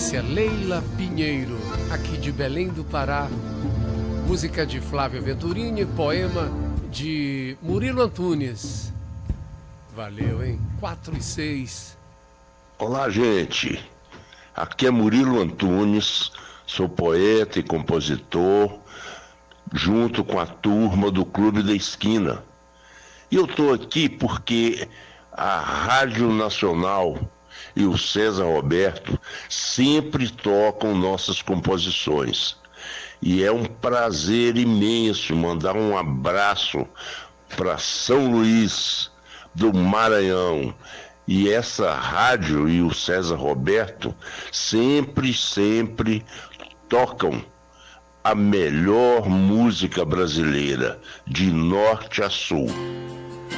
Lúcia Leila Pinheiro, aqui de Belém do Pará. Música de Flávio Venturini, poema de Murilo Antunes. Valeu, hein? 4:06. Olá, gente. Aqui é Murilo Antunes, sou poeta e compositor, junto com a turma do Clube da Esquina. E eu estou aqui porque a Rádio Nacional e o César Roberto sempre tocam nossas composições. E é um prazer imenso mandar um abraço para São Luís do Maranhão. E essa rádio e o César Roberto sempre tocam a melhor música brasileira, de norte a sul.